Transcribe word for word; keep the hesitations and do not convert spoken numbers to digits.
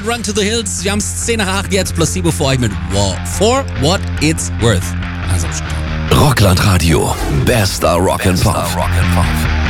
mit Run to the Hills. Wir haben es zehn nach acht jetzt, plus sieben vor euch mit Wow. For What It's Worth. Also, Rockland Radio. Bester Rock and Pop.